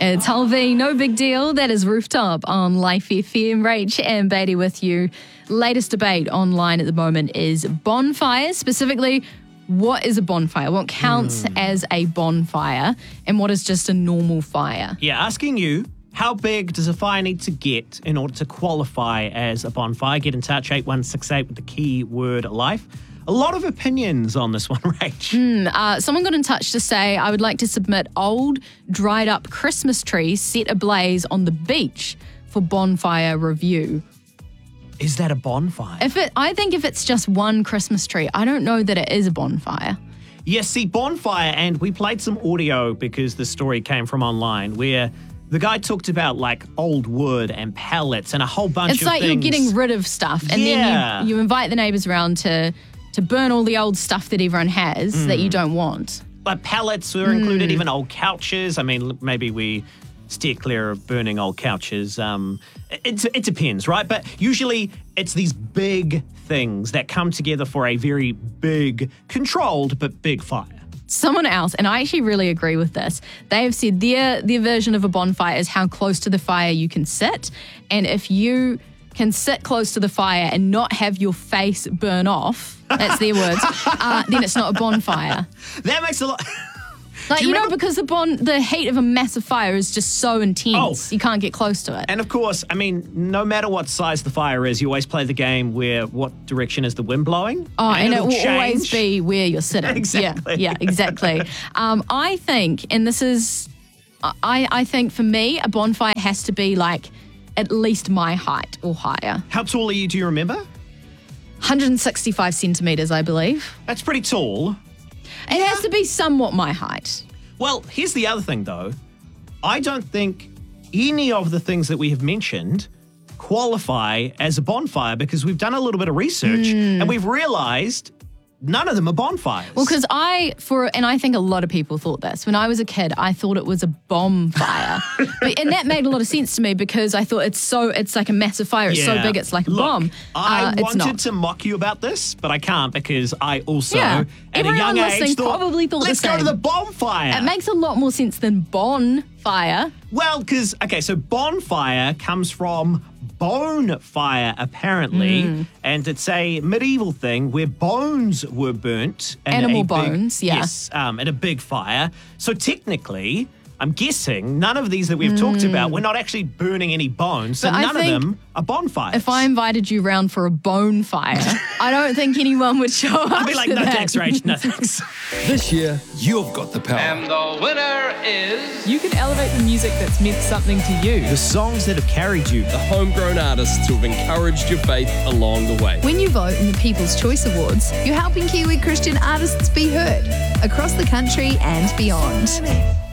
It's Halvey, no big deal. That is Rooftop on Life FM. Rach and Beatty with you. Latest debate online at the moment is bonfires. Specifically, what is a bonfire? What counts as a bonfire and what is just a normal fire? Yeah, asking you, how big does a fire need to get in order to qualify as a bonfire? Get in touch, 8168 with the keyword life. A lot of opinions on this one, Rach. Someone got in touch to say, I would like to submit old, dried up Christmas trees set ablaze on the beach for bonfire review. Is that a bonfire? I think if it's just one Christmas tree, I don't know that it is a bonfire. Yes, see, bonfire, and we played some audio because the story came from online where the guy talked about like old wood and pellets and a whole bunch of things. It's like you're getting rid of stuff and then you invite the neighbours around to burn all the old stuff that everyone has that you don't want. But pellets were included, even old couches. I mean, maybe we steer clear of burning old couches. It depends, right? But usually it's these big things that come together for a very big, controlled but big fire. Someone else, and I actually really agree with this, they have said their version of a bonfire is how close to the fire you can sit. And if you can sit close to the fire and not have your face burn off, that's their words, then it's not a bonfire. That makes a lot... Like, because the heat of a massive fire is just so intense, you can't get close to it. And of course, I mean, no matter what size the fire is, you always play the game where what direction is the wind blowing? Oh, and it will always be where you're sitting. Exactly. Yeah, exactly. I think, and this is, I think for me, a bonfire has to be like at least my height or higher. How tall are you, do you remember? 165 centimetres, I believe. That's pretty tall. It has to be somewhat my height. Well, here's the other thing, though. I don't think any of the things that we have mentioned qualify as a bonfire because we've done a little bit of research and we've realised none of them are bonfires. Well, because and I think a lot of people thought this. When I was a kid, I thought it was a bonfire. And that made a lot of sense to me because I thought it's like a massive fire. It's so big, it's like a bomb. I wanted to mock you about this, but I can't because I also, at a young age, probably thought let's go to the bonfire. It makes a lot more sense than bonfire. Well, because, so bonfire comes from bone fire, apparently, and it's a medieval thing where bones were burnt. Animal bones, Yes, at a big fire. So technically, I'm guessing none of these that we've talked about, we're not actually burning any bones, so none of them are bonfires. If I invited you round for a bone fire, I don't think anyone would show up. I'd be like, no thanks, Rach, no thanks. This year, you've got the power. And the winner is... You can elevate the music that's meant something to you. The songs that have carried you. The homegrown artists who have encouraged your faith along the way. When you vote in the People's Choice Awards, you're helping Kiwi Christian artists be heard across the country and beyond.